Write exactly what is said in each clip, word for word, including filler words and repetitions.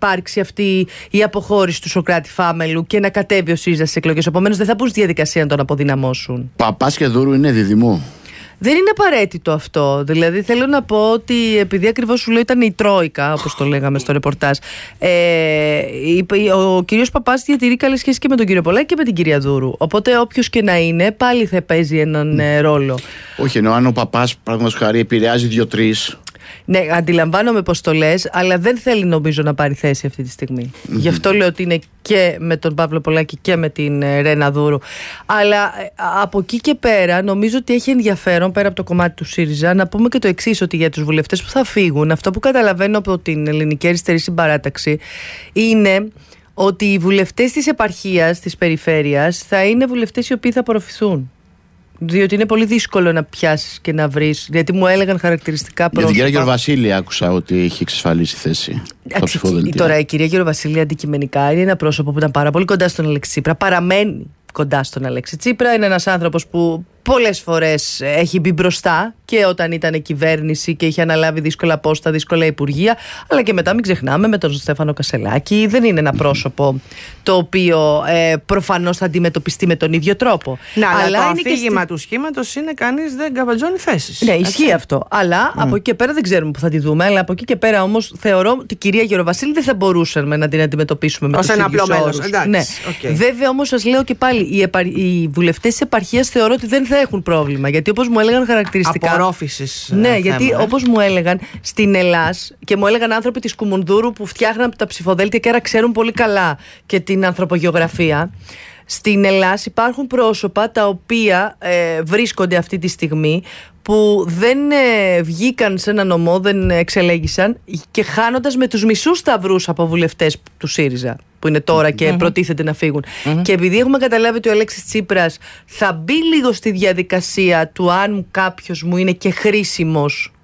υπάρξει αυτή η αποχώρηση του Σωκράτη Φάμελου και να κατέβει ο ΣΥΡΙΖΑ στις εκλογές. Επομένως δεν θα μπουν στη διαδικασία να τον αποδυναμώσουν. Παπάς και Δούρου είναι διδυμό. Δεν είναι απαραίτητο αυτό. Δηλαδή, θέλω να πω ότι επειδή ακριβώς σου λέω ήταν η Τρόικα, όπως το λέγαμε στο ρεπορτάζ, ε, ο κύριος Παπάς διατηρεί καλές σχέσεις και με τον κύριο Πολάκη και με την κυρία Δούρου. Οπότε, όποιος και να είναι, πάλι θα παίζει έναν mm. ρόλο. Όχι, ενώ αν ο Παπάς, παραδείγματος χάρη, επηρεάζει δύο-τρεις. Ναι, αντιλαμβάνομαι πως το λες, αλλά δεν θέλει νομίζω να πάρει θέση αυτή τη στιγμή. Mm-hmm. Γι' αυτό λέω ότι είναι και με τον Παύλο Πολάκη και με την Ρένα Δούρου. Αλλά από εκεί και πέρα νομίζω ότι έχει ενδιαφέρον, πέρα από το κομμάτι του ΣΥΡΙΖΑ, να πούμε και το εξής, ότι για τους βουλευτές που θα φύγουν, αυτό που καταλαβαίνω από την Ελληνική Αριστερή Συμπαράταξη είναι ότι οι βουλευτές της επαρχίας, της περιφέρειας, θα είναι βουλευτές οι οποίοι θα απορροφηθούν. Διότι είναι πολύ δύσκολο να πιάσεις και να βρεις. Γιατί μου έλεγαν χαρακτηριστικά πρόσωπα. Για την κυρία Γεροβασίλη άκουσα ότι έχει εξασφαλίσει θέση. Τώρα η κυρία Γεροβασίλη αντικειμενικά είναι ένα πρόσωπο που ήταν πάρα πολύ κοντά στον Αλέξη Τσίπρα. Παραμένει κοντά στον Αλέξη Τσίπρα. Είναι ένας άνθρωπος που πολλές φορές έχει μπει μπροστά και όταν ήταν κυβέρνηση και είχε αναλάβει δύσκολα πόστα, δύσκολα υπουργεία, αλλά και μετά μην ξεχνάμε με τον Στέφανο Κασελάκη. Δεν είναι ένα πρόσωπο το οποίο ε, προφανώς θα αντιμετωπιστεί με τον ίδιο τρόπο. Να, αλλά το αφήγημα στη... του σχήματος είναι κανείς δεν καβατζώνει θέσεις. Ναι, ισχύει έτσι. Αυτό. Αλλά mm. από εκεί και πέρα δεν ξέρουμε που θα τη δούμε. Αλλά από εκεί και πέρα όμως θεωρώ ότι η κυρία Γεροβασίλη δεν θα μπορούσαμε να την αντιμετωπίσουμε με τους ίδιους όρους. Ναι. Okay. Βέβαια όμως σας λέω και πάλι, οι, επα... οι βουλευτές της επαρχίας θεωρώ ότι δεν θα έχουν πρόβλημα. Γιατί όπως μου έλεγαν χαρακτηριστικά. Απορρόφησης. Ναι, θέμα, γιατί ε. όπως μου έλεγαν στην Ελλάς και μου έλεγαν άνθρωποι της Κουμουνδούρου που φτιάχναν τα ψηφοδέλτια και άρα ξέρουν πολύ καλά και την ανθρωπογεωγραφία. Στην Ελλάς υπάρχουν πρόσωπα τα οποία ε, βρίσκονται αυτή τη στιγμή που δεν ε, βγήκαν σε ένα νομό, δεν εξελέγησαν και χάνοντας με τους μισούς σταυρούς από βουλευτές του ΣΥΡΙΖΑ που είναι τώρα και mm-hmm. προτίθεται να φύγουν. Mm-hmm. Και επειδή έχουμε καταλάβει ότι ο Αλέξης Τσίπρας θα μπει λίγο στη διαδικασία του αν κάποιος μου είναι και χρήσιμος,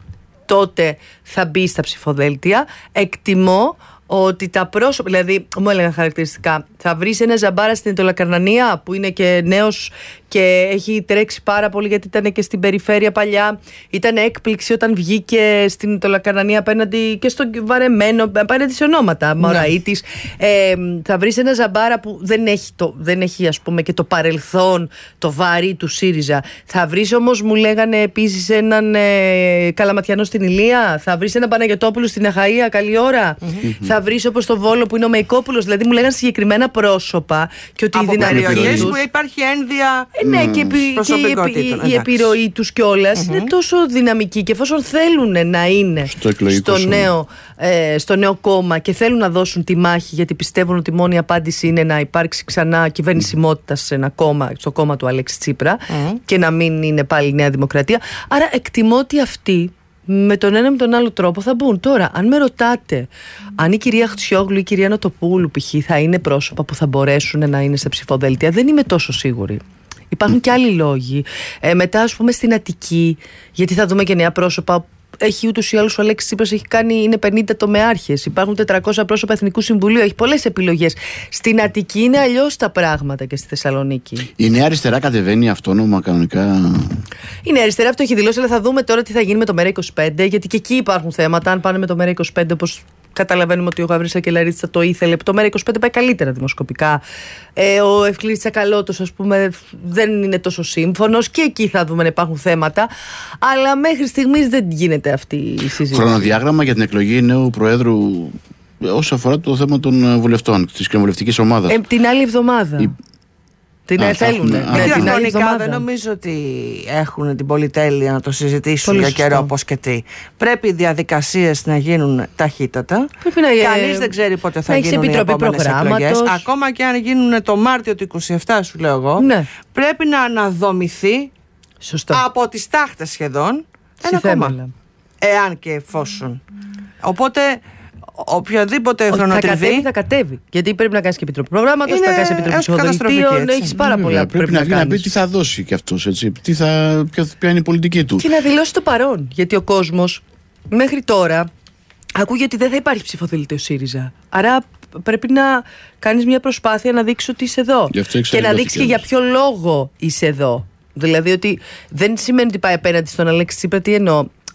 τότε θα μπει στα ψηφοδέλτια. Εκτιμώ ότι τα πρόσωπα, δηλαδή μου έλεγαν χαρακτηριστικά, θα βρεις ένα Ζαμπάρα στην Ιτωλακαρνανία που είναι και νέος και έχει τρέξει πάρα πολύ γιατί ήταν και στην περιφέρεια παλιά. Ήταν έκπληξη όταν βγήκε στην Ιτωλακαρνανία απέναντι και στον βαρεμένο, απέναντι σε ονόματα, ναι. Μωραΐτης. Ε, θα βρεις ένα Ζαμπάρα που δεν έχει, το, δεν έχει ας πούμε και το παρελθόν, το βαρύ του ΣΥΡΙΖΑ. Θα βρεις όμως, μου λέγανε επίσης, έναν ε, Καλαματιανό στην Ηλία. Θα βρεις έναν Παναγιωτόπουλο στην Αχαΐα, καλή ώρα. Mm-hmm. Θα βρεις όπως το Βόλο που είναι ο Μεϊκόπουλος. Δηλαδή μου λέγανε συγκεκριμένα πρόσωπα και ότι από η δυναμική τους, που υπάρχει ένδια. Ε, ναι, mm. και, επί, και η, η, η επιρροή τους κιόλας mm-hmm. είναι τόσο δυναμική και εφόσον θέλουν να είναι στο, στο, νέο, ε, στο νέο κόμμα και θέλουν να δώσουν τη μάχη γιατί πιστεύουν ότι η μόνη απάντηση είναι να υπάρξει ξανά κυβερνησιμότητα σε ένα κόμμα, στο κόμμα του Αλέξη Τσίπρα mm. και να μην είναι πάλι η Νέα Δημοκρατία. Άρα εκτιμώ ότι αυτοί με τον ένα με τον άλλο τρόπο θα μπουν. Τώρα, αν με ρωτάτε αν η κυρία Χτσιόγλου ή η κυρία Νοτοπούλου π.χ. θα είναι πρόσωπα που θα μπορέσουν να είναι σε ψηφοδέλτια, δεν είμαι τόσο σίγουρη. Υπάρχουν και άλλοι λόγοι. Ε, μετά, ας πούμε, στην Αττική, γιατί θα δούμε και νέα πρόσωπα. Έχει ούτως ή άλλως ο Αλέξης Τσίπρας έχει κάνει, είναι πενήντα τομεάρχες. Υπάρχουν τετρακόσια πρόσωπα Εθνικού Συμβουλίου. Έχει πολλές επιλογές. Στην Αττική είναι αλλιώς τα πράγματα και στη Θεσσαλονίκη. Η Νέα Αριστερά κατεβαίνει αυτόνομα κανονικά. Η Νέα Αριστερά αυτό έχει δηλώσει, αλλά θα δούμε τώρα τι θα γίνει με το ΜΕΡΑ είκοσι πέντε. Γιατί και εκεί υπάρχουν θέματα. Αν πάνε με το ΜΕΡΑ είκοσι πέντε, όπως καταλαβαίνουμε ότι ο Γαβρίλης Σακελαρίτης θα το ήθελε. Το ΜΕΡΑ είκοσι πέντε πάει καλύτερα δημοσκοπικά. Ε, ο Ευκλήδης Τσακαλώτος, ας πούμε, δεν είναι τόσο σύμφωνος. Και εκεί θα δούμε να υπάρχουν θέματα. Αλλά μέχρι στιγμής δεν γίνεται αυτή η συζήτηση. Χρονοδιάγραμμα για την εκλογή νέου Προέδρου όσο αφορά το θέμα των βουλευτών, της κοινοβουλευτικής ομάδας. Ε, την άλλη εβδομάδα. Η... Την Α, θέλουν. Ναι, ναι, την χρονικά δεν νομίζω ότι έχουν την πολυτέλεια να το συζητήσουν πολύ για σωστό. Καιρό πώς και τι. Πρέπει οι διαδικασίες να γίνουν ταχύτατα. Να... Κανείς δεν ξέρει πότε θα γίνουν οι επόμενες εκλογές. Ακόμα και αν γίνουν το Μάρτιο του είκοσι επτά, σου λέω εγώ, ναι. Πρέπει να αναδομηθεί σωστό. Από τις τάχτες σχεδόν ένα κόμμα. Εάν και εφόσον. Οπότε οποιαδήποτε χρονοτριβή. Θα κατέβει, θα κατέβει. Γιατί πρέπει να κάνεις και επιτροπή προγράμματος, θα κάνεις επιτροπή ψηφοδελτίων, έχεις πάρα πολλά που πρέπει, πρέπει να, να, να πει τι θα δώσει κι αυτός, έτσι, τι θα, ποια, ποια είναι η πολιτική του. Και να δηλώσει το παρόν. Γιατί ο κόσμος μέχρι τώρα ακούγεται ότι δεν θα υπάρχει ψηφοδελτίο ΣΥΡΙΖΑ. Άρα πρέπει να κάνεις μια προσπάθεια να δείξεις ότι είσαι εδώ. Και να δείξεις και για ποιο λόγο είσαι εδώ. Δηλαδή ότι δεν σημαίνει ότι πάει απέναντι στον Αλέξη Τσίπρα. Τι εννοώ.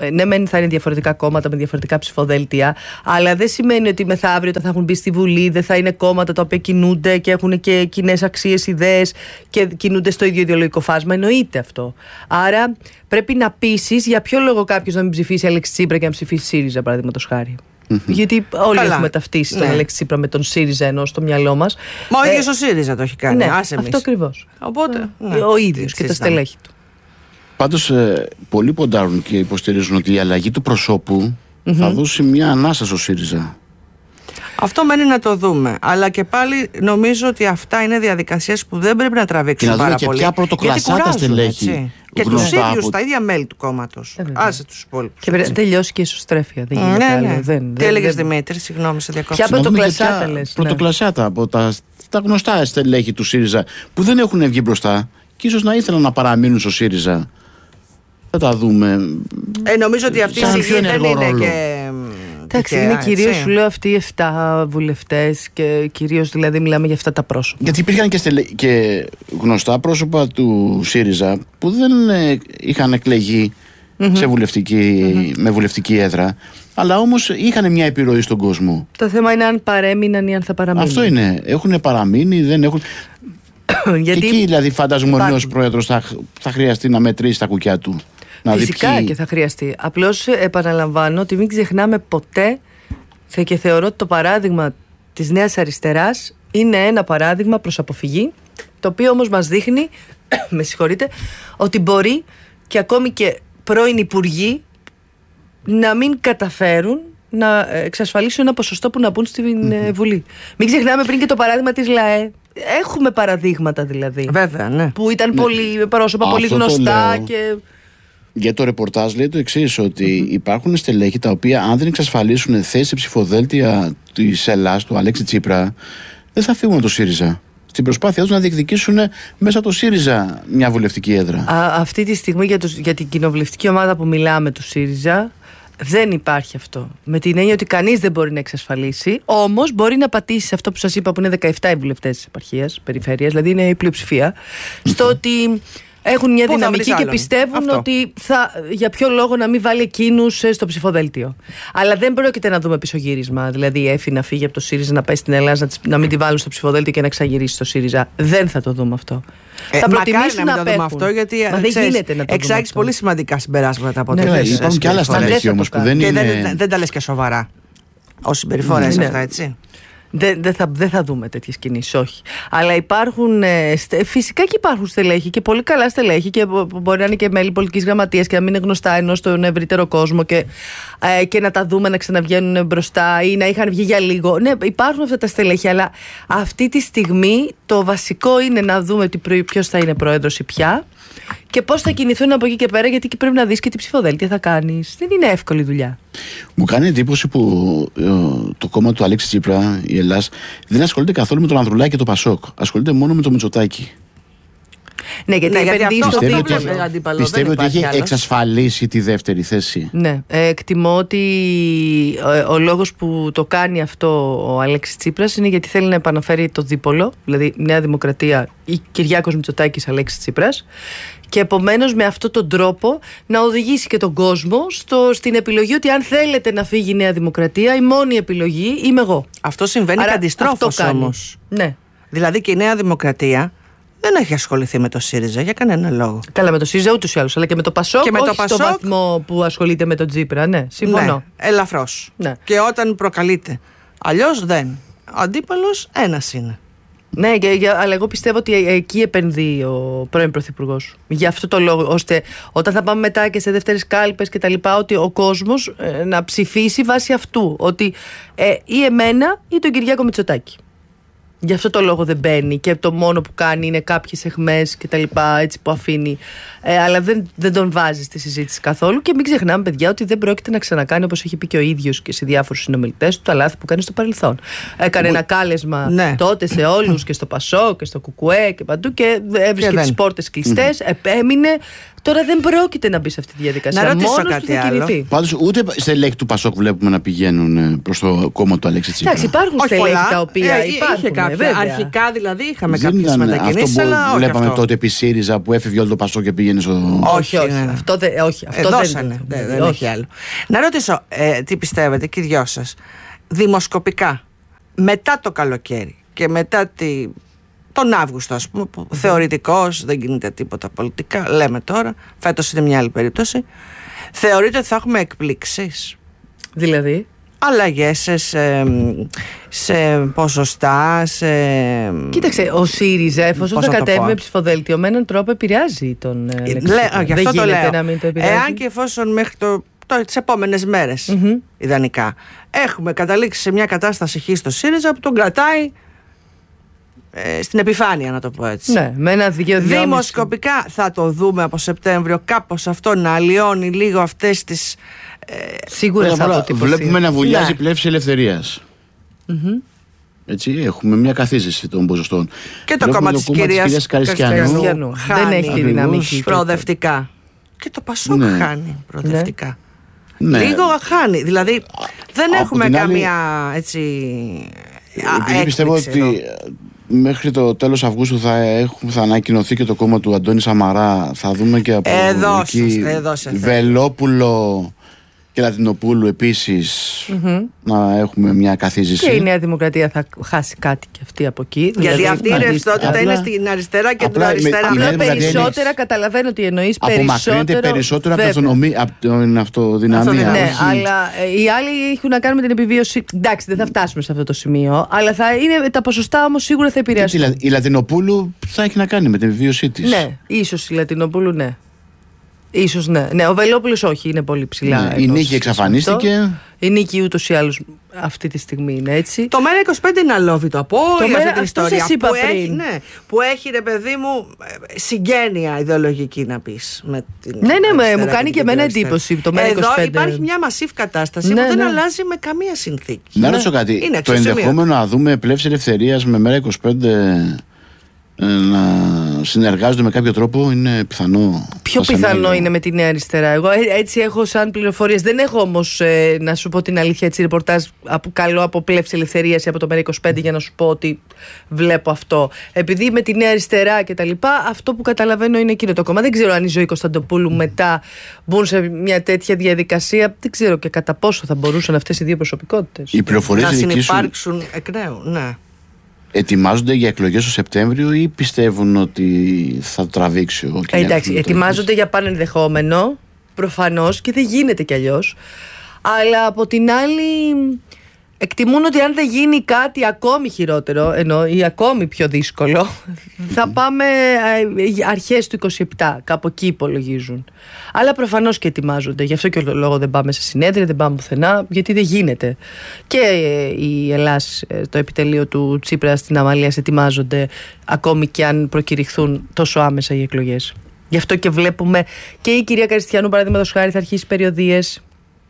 ναι, μεν θα είναι διαφορετικά κόμματα με διαφορετικά ψηφοδέλτια, αλλά δεν σημαίνει ότι μεθαύριο όταν θα έχουν μπει στη Βουλή δεν θα είναι κόμματα τα οποία κινούνται και έχουν και κοινές αξίες, ιδέες και κινούνται στο ίδιο ιδεολογικό φάσμα. Εννοείται αυτό. Άρα πρέπει να πείσεις για ποιο λόγο κάποιος να μην ψηφίσει Αλέξη Τσίπρα και να ψηφίσει ΣΥΡΙΖΑ, παραδείγματος χάρη. Mm-hmm. Γιατί όλοι Καλά. έχουμε ταυτίσει τον ναι. Αλέξη Τσίπρα με τον ΣΥΡΙΖΑ ενώ στο μυαλό μας. Μα ο ίδιος ε, ο ΣΥΡΙΖΑ το έχει κάνει. Ναι, Άσε αυτό ακριβώς. Οπότε, ναι. Ο ίδιος και τα στελέχη του. Πάντως, ε, πολλοί ποντάρουν και υποστηρίζουν ότι η αλλαγή του προσώπου mm-hmm. θα δώσει μια ανάσα στο ΣΥΡΙΖΑ. Αυτό μένει να το δούμε. Αλλά και πάλι νομίζω ότι αυτά είναι διαδικασίες που δεν πρέπει να τραβήξουν και να πάρα και πολύ. Και ποια πρωτοκλασσά τα στελέχη. Και τους ίδιους, από... τα ίδια μέλη του κόμματος. Ε, Άσε τους υπόλοιπους. Και πρέπει να τελειώσει και η ισοστρέφεια. Δεν γίνεται ναι, άλλο. ναι. Δεν, Τι έλεγες δεν... Δημήτρη, συγγνώμη, σε διακόψω. Ποια πρωτοκλασσά τα λες. Πρωτοκλασσά από τα, τα γνωστά στελέχη του ΣΥΡΙΖΑ που δεν έχουν βγει μπροστά και ίσως να ήθελαν να παραμείνουν στο ΣΥΡΙΖΑ. Θα τα δούμε. Ε, νομίζω ότι αυτή η στιγμή δεν είναι και. Εντάξει, είναι κυρίως, σου λέω, αυτοί οι εφτά βουλευτές και κυρίως δηλαδή μιλάμε για αυτά τα πρόσωπα. Γιατί υπήρχαν και, στελε... και γνωστά πρόσωπα του ΣΥΡΙΖΑ που δεν ε, είχαν εκλεγεί mm-hmm. σε βουλευτική, mm-hmm. με βουλευτική έδρα, αλλά όμως είχαν μια επιρροή στον κόσμο. Το θέμα είναι αν παρέμειναν ή αν θα παραμείνουν. Αυτό είναι. Έχουν παραμείνει, δεν έχουν. Γιατί και εκεί δηλαδή φαντάζομαι ο νέος πρόεδρος θα, θα χρειαστεί να μετρήσει τα κουκιά του. Να Φυσικά ποιοι... και θα χρειαστεί. Απλώς επαναλαμβάνω ότι μην ξεχνάμε ποτέ και θεωρώ ότι το παράδειγμα της Νέας Αριστεράς είναι ένα παράδειγμα προς αποφυγή, το οποίο όμως μας δείχνει με συγχωρείτε, ότι μπορεί και ακόμη και πρώην υπουργοί να μην καταφέρουν να εξασφαλίσουν ένα ποσοστό που να μπουν στην mm-hmm. Βουλή. Μην ξεχνάμε πριν και το παράδειγμα της ΛΑΕ. Έχουμε παραδείγματα δηλαδή. Βέβαια, ναι. Που ήταν ναι. πολύ, πρόσωπα Αυτό πολύ γνωστά και... Για το ρεπορτάζ λέει το εξής, ότι mm-hmm. υπάρχουν στελέχη τα οποία αν δεν εξασφαλίσουν θέση σε ψηφοδέλτια της Ελλάς, του Αλέξη Τσίπρα, δεν θα φύγουν από το ΣΥΡΙΖΑ. Στην προσπάθειά τους να διεκδικήσουν μέσα από το ΣΥΡΙΖΑ μια βουλευτική έδρα. Α, αυτή τη στιγμή για, τους, για την κοινοβουλευτική ομάδα που μιλάμε του ΣΥΡΙΖΑ δεν υπάρχει αυτό. Με την έννοια ότι κανείς δεν μπορεί να εξασφαλίσει, όμως μπορεί να πατήσει σε αυτό που σας είπα που είναι δεκαεπτά οι βουλευτές της επαρχίας, περιφέρειας, δηλαδή είναι η πλειοψηφία, mm-hmm. στο ότι έχουν μια δυναμική και πιστεύουν αυτό. Ότι θα, για ποιο λόγο να μην βάλει εκείνους στο ψηφοδέλτιο. Αλλά δεν πρόκειται να δούμε πισωγύρισμα. Δηλαδή η Εφη να φύγει από το ΣΥΡΙΖΑ, να πάει στην Ελλάδα, να, να μην τη βάλουν στο ψηφοδέλτιο και να ξαγυρίσει στο ΣΥΡΙΖΑ. Δεν θα το δούμε αυτό. Ε, θα προτιμήσουν να, να το δούμε αυτό, γιατί εξάγεις πολύ σημαντικά συμπεράσματα από ναι, τέτοιες. Ναι, υπάρχουν και άλλα στελέχη όμως που δεν είναι. Και δεν, δεν τα λες και σοβαρά. Ως συμπεριφορές αυτά, έτσι. Δεν, δεν, θα, δεν θα δούμε τέτοιες κινήσεις, όχι. Αλλά υπάρχουν, ε, στε, φυσικά και υπάρχουν στελέχη και πολύ καλά στελέχη και μπορεί να είναι και μέλη πολιτικής γραμματείας και να μην είναι γνωστά ενώ στον ευρύτερο κόσμο και, ε, και να τα δούμε να ξαναβγαίνουν μπροστά ή να είχαν βγει για λίγο. Ναι, υπάρχουν αυτά τα στελέχη, αλλά αυτή τη στιγμή το βασικό είναι να δούμε ποιος θα είναι πρόεδρος ή ποια και πώς θα κινηθούν από εκεί και πέρα, γιατί και πρέπει να δεις και τι ψηφοδέλτια θα κάνεις. Δεν είναι εύκολη δουλειά. Μου κάνει εντύπωση που ε, το κόμμα του Αλέξη Τσίπρα, η Ελλάς, δεν ασχολείται καθόλου με τον Ανδρουλάκη και το Πασόκ. Ασχολείται μόνο με το Μητσοτάκη. Ναι, γιατί, ναι, γιατί αυτό, πιστεύει αυτό ότι, αντίπαλο, πιστεύει ότι έχει άλλος. εξασφαλίσει τη δεύτερη θέση. Ναι, ε, εκτιμώ ότι ο, ο λόγος που το κάνει αυτό ο Αλέξης Τσίπρας είναι γιατί θέλει να επαναφέρει το δίπολο, δηλαδή Νέα Δημοκρατία ή Κυριάκος Μητσοτάκης Αλέξης Τσίπρας, και επομένως με αυτόν τον τρόπο να οδηγήσει και τον κόσμο στο, στην επιλογή ότι αν θέλετε να φύγει η Νέα Δημοκρατία, η μόνη επιλογή είμαι εγώ. Αυτό συμβαίνει και αντιστρόφως όμως. Ναι. Δηλαδή και η Νέα Δημοκρατία δεν έχει ασχοληθεί με το ΣΥΡΙΖΑ για κανένα λόγο. Καλά, με το ΣΥΡΙΖΑ ούτως ή άλλως, αλλά και με το ΠΑΣΟΚ, όχι το Πασόκ, στο βαθμό που ασχολείται με τον Τσίπρα. Ναι, συμφωνώ. Ναι, ελαφρώς. Ναι. Και όταν προκαλείται. Αλλιώς δεν. Ο αντίπαλος ένας είναι. Ναι, για, για, αλλά εγώ πιστεύω ότι εκεί επενδύει ο πρώην Πρωθυπουργός. Γι' αυτό το λόγο, ώστε όταν θα πάμε μετά και σε δεύτερες κάλπες και τα λοιπά, ότι ο κόσμος ε, να ψηφίσει βάσει αυτού. Ότι ε, ή εμένα ή τον Κυριάκο Μητσοτάκη. Γι' αυτό το λόγο δεν μπαίνει και το μόνο που κάνει είναι κάποιες αιχμές και τα λοιπά, έτσι που αφήνει. Ε, αλλά δεν, δεν τον βάζει στη συζήτηση καθόλου. Και μην ξεχνάμε, παιδιά, ότι δεν πρόκειται να ξανακάνει, όπως έχει πει και ο ίδιος και σε διάφορους συνομιλητές του, τα λάθη που κάνει στο παρελθόν. Έκανε Μου... ένα κάλεσμα ναι. τότε σε όλους και στο Πασό και στο Κουκουέ και παντού και έβρισκε τις πόρτες κλειστές, mm-hmm. επέμεινε. Τώρα δεν πρόκειται να μπει σε αυτή τη διαδικασία. Να ρωτήσω Μόνος κάτι του θα άλλο. κινηθεί. Πάντως ούτε στελέχη του Πασόκ βλέπουμε να πηγαίνουν προς το κόμμα του Αλέξη Τσίπρα. Εντάξει, υπάρχουν στελέχη τα οποία ε, υπάρχουν. Είχε κάποια. Βέβαια. Αρχικά δηλαδή είχαμε Δεν κάποιες μετακινήσεις. Αυτό που αλλά όχι βλέπαμε αυτό. τότε επί ΣΥΡΙΖΑ που έφευγε όλο το Πασόκ και πήγαινε στο. Όχι, όχι. ναι. Αυτό, δε, όχι, αυτό Ε, δεν, δώσανε, δεν, δεν, δεν, δεν όχι. έχει άλλο. Να ρωτήσω, ε, τι πιστεύετε και οι δυο σας, δημοσκοπικά, μετά το καλοκαίρι και μετά τη, τον Αύγουστο, ας πούμε, που θεωρητικώς δεν γίνεται τίποτα πολιτικά, λέμε τώρα, φέτος είναι μια άλλη περίπτωση, θεωρείτε ότι θα έχουμε εκπλήξεις? Δηλαδή. Αλλαγές σε, σε, σε ποσοστά, σε... Κοίταξε, ο СΥΡΙΖΑ, εφόσον Πώς θα να το κατέβει πω. με ψηφοδέλτιο, με έναν τρόπο επηρεάζει τον ε, Αλέξη Λέ, Τσίπρα. γι' Δεν αυτό το γίνεται λέω. να μην το επηρεάζει. Εάν και εφόσον μέχρι το, το, τις επόμενες μέρες, Mm-hmm. ιδανικά, έχουμε καταλήξει σε μια κατάσταση χ στο ΣΥΡΙΖΑ που τον κρατάει ε, στην επιφάνεια, να το πω έτσι. Ναι, με ένα δικαίωμα. Δημοσκοπικά θα το δούμε από Σεπτέμβριο κάπως αυτό να αλλοιώνει λίγο αυτές τις... Ε, Σίγουρα θα Απλά αποτυπωθεί. βλέπουμε να βουλιάζει Ναι. η πλεύση ελευθερίας. Mm-hmm. Έτσι, έχουμε μια καθίζηση των ποσοστών. και το Βλέπουμε κόμμα της κυρίας Καριστιανού. Καριστιανού. χάνει Δεν έχει τη Ακριβώς. δυναμική. προοδευτικά. Και το Πασόκ Ναι. χάνει προοδευτικά. Ναι. Λίγο χάνει. Δηλαδή δεν Από έχουμε την άλλη, καμία έτσι. α, Επειδή πιστεύω έκπληξη ότι εδώ. μέχρι το τέλος Αυγούστου θα, έχουμε, θα ανακοινωθεί και το κόμμα του Αντώνη Σαμαρά. Θα δούμε και από Εδώ εκεί σας- εδώ σε θέλω. Βελόπουλο και Λατινοπούλου επίσης Mm-hmm. να έχουμε μια καθίζηση. Και η Νέα Δημοκρατία θα χάσει κάτι και αυτή από εκεί. Γιατί δηλαδή, αυτή η αντίστοιχα. ρευστότητα απλά- είναι στην αριστερά και την απλά με- αριστερά. η Νέα Απλά Δημοκρατία είναι- περισσότερα καταλαβαίνω ότι εννοείς περισσότερο. Απομακρύνεται περισσότερο από, βέβαια. την αυτονομία- από την αυτοδυναμία. Αυτοδυναμία. Ναι, όχι- αλλά ε, οι άλλοι έχουν να κάνουν με την επιβίωση. Εντάξει, δεν θα φτάσουμε σε αυτό το σημείο. Αλλά θα είναι, τα ποσοστά όμως σίγουρα θα Και επηρεάσουν. τη Λα- η Λατινοπούλου θα έχει να κάνει με την επιβίωσή της. Ναι, ίσως η Λατινοπούλου, ναι. Ίσως ναι. Ναι, ο Βελόπουλος όχι, είναι πολύ ψηλά. Ναι, η ενώ Νίκη σε εξαφανίστηκε. αυτό. Η Νίκη ούτως ή άλλως αυτή τη στιγμή είναι έτσι. Το ΜΕΡΑ είκοσι πέντε είναι αλόβητο από όλη ΜΕΡΑ, αυτή την αυτό ιστορία. σας είπα που, πριν. έχει, ναι, που έχει ρε παιδί μου ε, συγγένεια ιδεολογική να πεις. Με την Ναι, ναι, αριστερά μου κάνει την και εμένα αριστερά. εντύπωση το ΜΕΡΑ είκοσι πέντε. Εδώ υπάρχει μια μασίφ κατάσταση Ναι, που δεν ναι. αλλάζει με καμία συνθήκη. Να Ναι. ρωτήσω κάτι. Είναι Το αξιοσημείωτο. ενδεχόμενο να δούμε πλεύση ελευθερίας με ΜΕΡΑ είκοσι πέντε ε, να συνεργάζονται με κάποιο τρόπο είναι πιθανό. Πιο στα πιθανό σενάρια. είναι με τη Νέα Αριστερά. Εγώ ε, έτσι έχω σαν πληροφορίες. Δεν έχω όμως ε, να σου πω την αλήθεια έτσι ρεπορτάζ από, καλό από πλεύση ελευθερίας ή από το ΜΕΡΑ είκοσι πέντε για να σου πω ότι βλέπω αυτό. Επειδή με τη Νέα Αριστερά και τα λοιπά, αυτό που καταλαβαίνω είναι εκείνο το κόμμα. Δεν ξέρω αν η Ζωή Κωνσταντοπούλου μετά μπουν σε μια τέτοια διαδικασία. Δεν ξέρω και κατά πόσο θα μπορούσαν αυτές οι δύο προσωπικότητες. Οι πληροφορίες Να δική σου συνυπάρξουν εκ νέου. Ναι. ετοιμάζονται για εκλογές το Σεπτέμβριο ή πιστεύουν ότι θα τραβήξει ο Ε, Κυριάκος εντάξει, Μητσοτάκης? ετοιμάζονται για πανενδεχόμενο, προφανώς, και δεν γίνεται κι αλλιώς. Αλλά από την άλλη, εκτιμούν ότι αν δεν γίνει κάτι ακόμη χειρότερο, ενώ ή ακόμη πιο δύσκολο, θα πάμε ε, αρχές του είκοσι επτά, κάπου εκεί υπολογίζουν. Αλλά προφανώς και ετοιμάζονται. Γι' αυτό και ο λόγο δεν πάμε σε συνέδρια, δεν πάμε πουθενά, γιατί δεν γίνεται. Και ε, η Ελλάς, ε, το επιτελείο του Τσίπρα στην Αμαλίας ετοιμάζονται, ακόμη και αν προκηρυχθούν τόσο άμεσα οι εκλογές. Γι' αυτό και βλέπουμε και η κυρία Καριστιανού, παραδείγματος χάρη, θα αρχίσει περιοδίες,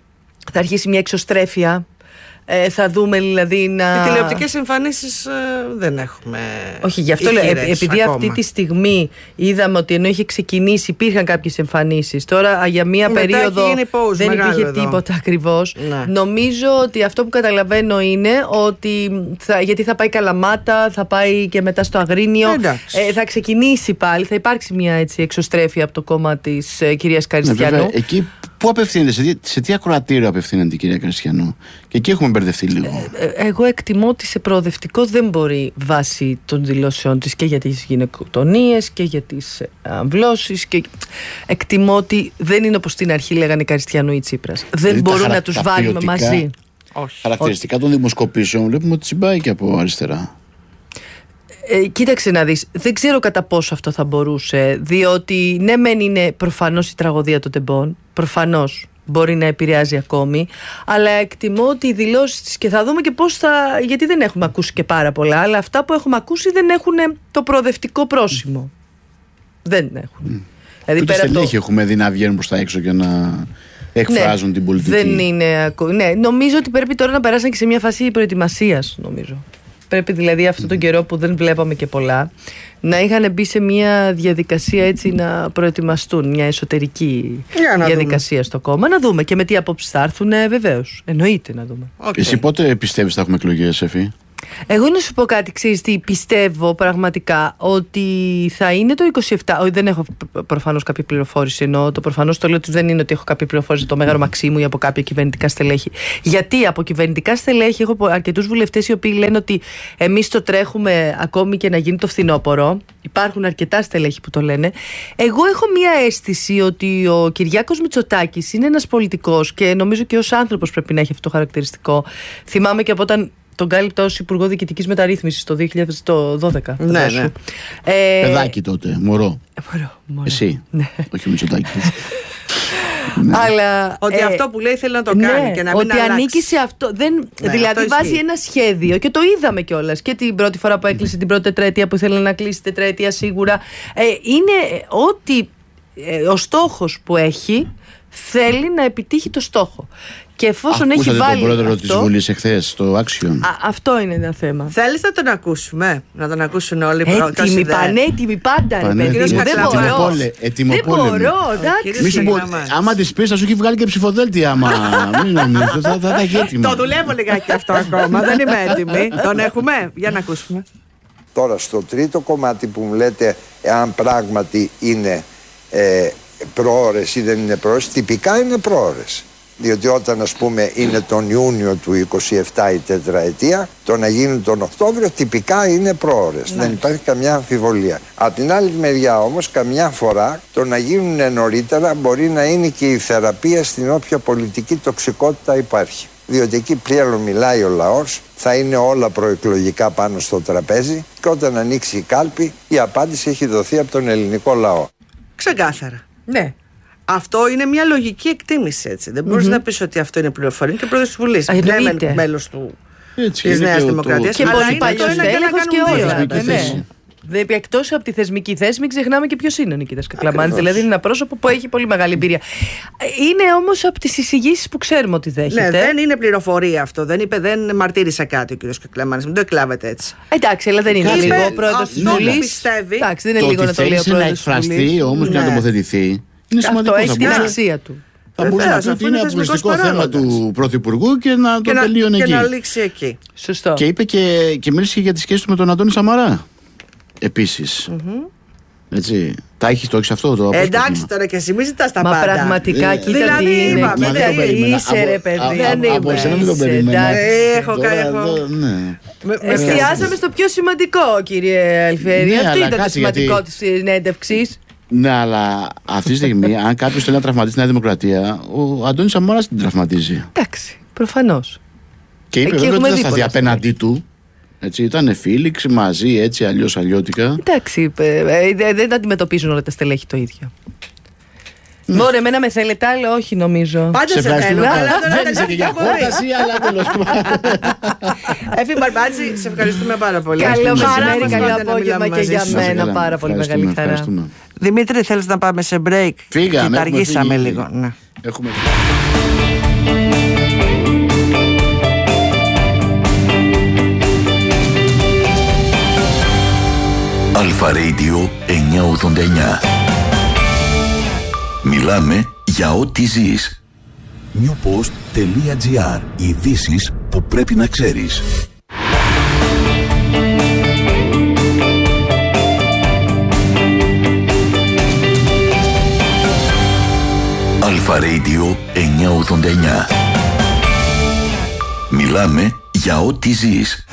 θα αρχίσει μια εξωστρέφεια. Ε, θα δούμε δηλαδή να. Οι τηλεοπτικές εμφανίσεις ε, δεν έχουμε. Όχι, γι' αυτό λέω. ηχηρές Ε, επειδή ακόμα. αυτή τη στιγμή είδαμε ότι ενώ είχε ξεκινήσει υπήρχαν κάποιες εμφανίσεις. Τώρα α, για μία Μετά περίοδο έχει γίνει pause δεν μεγάλο υπήρχε εδώ. τίποτα ακριβώς. Ναι. Νομίζω ότι αυτό που καταλαβαίνω είναι ότι. Θα, γιατί θα πάει Καλαμάτα, θα πάει και μετά στο Αγρίνιο. Εντάξει. Ε, θα ξεκινήσει πάλι, θα υπάρξει μια έτσι εξωστρέφεια από το κόμμα της ε, κυρίας Ναι, Καριστιανού. βέβαια, εκεί πού απευθύνεται, σε τι, σε τι ακροατήριο απευθύνεται η κυρία Καριστιανού? Και εκεί έχουμε μπερδευτεί λίγο. Ε, εγώ εκτιμώ ότι σε προοδευτικό δεν μπορεί βάσει των δηλώσεων της και για τις γυναικοκτονίες και για τις αμβλώσεις και εκτιμώ ότι δεν είναι όπως στην αρχή λέγανε Καριστιανού ή Τσίπρας. Δεν Δηλαδή, τα μπορούν χαρα- να τους τα βάλουμε ποιοτικά- μαζί. Όχι. Χαρακτηριστικά των δημοσκοπήσεων βλέπουμε ότι συμπάει και από αριστερά. Ε, κοίταξε να δεις, δεν ξέρω κατά πόσο αυτό θα μπορούσε, διότι ναι μεν είναι προφανώς η τραγωδία των τεμπών, προφανώς μπορεί να επηρεάζει ακόμη, αλλά εκτιμώ ότι οι δηλώσεις της, και θα δούμε και πώς θα, γιατί δεν έχουμε ακούσει και πάρα πολλά, αλλά αυτά που έχουμε ακούσει δεν έχουν το προοδευτικό πρόσημο. Δεν έχουν. Mm. Δηλαδή, Ούτε πέρα από το- στελέχη έχουμε δει να βγαίνουν προς τα έξω και να εκφράζουν Ναι, την πολιτική. Δεν είναι ακο- ναι, νομίζω ότι πρέπει τώρα να περάσαν και σε μια φάση προετοιμασίας, νομίζω. πρέπει δηλαδή αυτόν τον καιρό που δεν βλέπαμε και πολλά, να είχαν μπει σε μια διαδικασία έτσι να προετοιμαστούν, μια εσωτερική διαδικασία δούμε. στο κόμμα. Να δούμε και με τι απόψεις θα έρθουν, βεβαίως. Εννοείται να δούμε. Okay. Εσύ πότε πιστεύεις θα έχουμε εκλογές, Εφη? Εγώ να σου πω κάτι, ξέρεις τι, πιστεύω πραγματικά ότι θα είναι το είκοσι επτά. Όχι, δεν έχω προφανώς κάποια πληροφόρηση, ενώ το προφανώς το λέω ότι δεν είναι ότι έχω κάποια πληροφόρηση το Μέγαρο Μαξίμου ή από κάποια κυβερνητικά στελέχη. Γιατί από κυβερνητικά στελέχη έχω αρκετούς βουλευτές οι οποίοι λένε ότι εμείς το τρέχουμε ακόμη και να γίνει το φθινόπωρο. Υπάρχουν αρκετά στελέχη που το λένε. Εγώ έχω μία αίσθηση ότι ο Κυριάκος Μητσοτάκης είναι ένας πολιτικός και νομίζω και ως άνθρωπος πρέπει να έχει αυτό το χαρακτηριστικό. Θυμάμαι και από όταν τον κάλυπτα ως Υπουργό Διοικητικής Μεταρρύθμισης το δύο χιλιάδες δώδεκα. Ναι, ναι. Ε, Παιδάκι τότε, μωρό. Ε, μωρό, μωρό. Εσύ, ναι. όχι ο Μητσοτάκης. Ναι. Αλλά, ότι ε, αυτό που λέει θέλει να το κάνει, ναι, και να μην ότι αλλάξει. ανήκει σε αυτό. Δεν, ναι, δηλαδή αυτό βάζει ένα σχέδιο και το είδαμε κιόλας. Και την πρώτη φορά που έκλεισε, mm. την πρώτη τετραετία που ήθελε να κλείσει, τετραετία σίγουρα. Ε, είναι ότι ε, ο στόχος που έχει θέλει να επιτύχει το στόχο. Και εφόσον Ακούσατε έχει βάλει. Τον πρόεδρο αυτό, της Βουλής εχθές στο Action. Α, αυτό είναι ένα θέμα. Θέλεις να τον ακούσουμε, να τον ακούσουν όλοι οι πρώτοι. Έτοιμοι, πανέτοιμοι πάντα, ρε παιδί μου. Δεν μπορώ. Δεν μπορώ, εντάξει. Μη σου πω, άμα τη πει, θα σου έχει βγάλει και ψηφοδέλτια. Άμα μην νομίζω, θα τα έχει έτοιμα. Το δουλεύω λιγάκι αυτό ακόμα. Δεν είμαι έτοιμη. Τον έχουμε. Για να ακούσουμε. Τώρα, στο τρίτο κομμάτι που μου λέτε, εάν πράγματι είναι προώρες ή δεν είναι προώρες, τυπικά είναι προώρες. Διότι όταν, ας πούμε, είναι τον Ιούνιο του είκοσι επτά η τετραετία, το να γίνουν τον Οκτώβριο τυπικά είναι προώρες. Δεν υπάρχει καμιά αμφιβολία. Από την άλλη μεριά όμως, καμιά φορά το να γίνουν νωρίτερα μπορεί να είναι και η θεραπεία στην όποια πολιτική τοξικότητα υπάρχει. Διότι εκεί πλέον μιλάει ο λαός, θα είναι όλα προεκλογικά πάνω στο τραπέζι και όταν ανοίξει η κάλπη, η απάντηση έχει δοθεί από τον ελληνικό λαό. Ξεκάθαρα. Ναι. Αυτό είναι μια λογική εκτίμηση, έτσι. Δεν μπορείς mm-hmm. να πεις ότι αυτό είναι πληροφορία. Και ο πρόεδρος της Βουλής. Είναι μέλος του της Νέας Δημοκρατίας. Και πολύ παλιός τέλεχος και όλα. Δεν εκτός από τη θεσμική θέση, μην ξεχνάμε και ποιος είναι ο Νικήτας Κακλαμάνης. Δηλαδή είναι ένα πρόσωπο που έχει πολύ μεγάλη εμπειρία. Είναι όμως από τις εισηγήσεις που ξέρουμε ότι δέχεται. Ναι, δεν είναι πληροφορία αυτό. Δεν είπε, δεν μαρτύρησε κάτι ο κ. Κακλαμάνης. Μην το εκλάβετε έτσι. Εντάξει, αλλά δεν είναι λίγο ο πρόεδρος της Βουλής. Εντάξει, δεν είναι λίγο να το λέει ο πρόεδρος της Βουλής. Να εκφραστεί όμως και να τοποθετηθεί. Είναι σημαντικό. Αυτό έχει την αξία του. Θα μπορούσε να πει ότι είναι αποκλειστικό θέμα του Πρωθυπουργού και να το τελείωνε εκεί. Και να λήξει εκεί. Σωστό. Και είπε και, και μίλησε για τη σχέση του με τον Αντώνη Σαμαρά. Επίσης. Mm-hmm. Έτσι. Τα έχεις, το έχεις αυτό το απόσπασμα. Εντάξει τώρα και εσύ μη ζητάς τα πάντα. Μα πραγματικά κοίτα τι είναι. Κοίτα τι είσαι ρε παιδί. Δεν είμαι. Από εσένα μην το περίμενα. Έχω κάνει. Εστιάσαμε στο πιο σημαντικό, κύριε Αλφέρη. Αυτό ήταν το σημαντικό της συνέντευξης. Ναι, αλλά αυτή τη στιγμή, αν κάποιος θέλει να τραυματίσει τη Νέα Δημοκρατία, ο Αντώνης Σαμαράς την τραυματίζει. Εντάξει, προφανώς. Και είπε βέβαια ότι δεν θα σταθεί απέναντί του. Έτσι, ήταν φίλοι μαζί, έτσι, αλλιώς αλλιώτικα. Εντάξει, δεν αντιμετωπίζουν όλα τα στελέχη το ίδιο. Μωρέ, εμένα με θέλετε, άλλο όχι νομίζω. Πάντα σε θέλω. Δεν είσαι και για πρόταση, αλλά τέλος πάντων. Εφη Μπαρμπάτση, σε ευχαριστούμε πάρα πολύ. Καλό μεσημέρι, καλό απόγευμα και για μένα. Πάρα πολύ μεγάλη χαρά. Δημήτρη, θέλεις να πάμε σε break? Φύγαμε. Τα αργήσαμε λίγο. Έχουμε Αλφα Radio εννιακόσια ογδόντα εννιά. Μιλάμε για ό,τι ζεις. newpost.gr. Ειδήσεις που πρέπει να ξέρεις. Αλφα Radio εννιακόσια ογδόντα εννιά. Μιλάμε για ό,τι ζεις.